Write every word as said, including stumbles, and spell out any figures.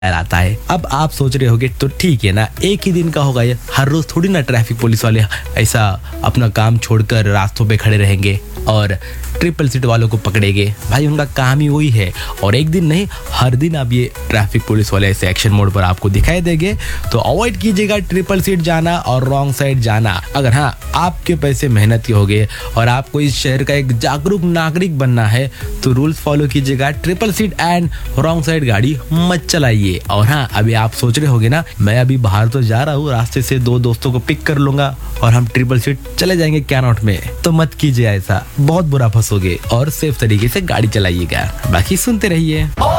आता है। अब आप सोच रहे होगे तो ठीक है ना, एक ही दिन का होगा ये, हर रोज थोड़ी ना ट्रैफिक पुलिस वाले ऐसा अपना काम छोड़कर रास्तों पे खड़े रहेंगे और ट्रिपल सीट वालों को पकड़ेंगे। भाई उनका काम ही वही है, और एक दिन नहीं हर दिन अब ये ट्रैफिक पुलिस वाले ऐसे एक्शन मोड पर आपको दिखाई देंगे। तो अवॉइड कीजिएगा ट्रिपल सीट जाना और रॉन्ग साइड जाना। अगर हाँ आपके पैसे मेहनती हो गए और आपको इस शहर का एक जागरूक नागरिक बनना है तो रूल्स फॉलो कीजिएगा, triple seat and wrong side गाड़ी मत चलाइए। और हाँ अभी आप सोच रहे होगे ना, मैं अभी बाहर तो जा रहा हूँ, रास्ते से दो दोस्तों को पिक कर लूंगा और हम ट्रिपल सीट चले जाएंगे कैनॉट में, तो मत कीजिए ऐसा, बहुत बुरा फंसोगे और सेफ तरीके से गाड़ी चलाइएगा। बाकी सुनते रहिए।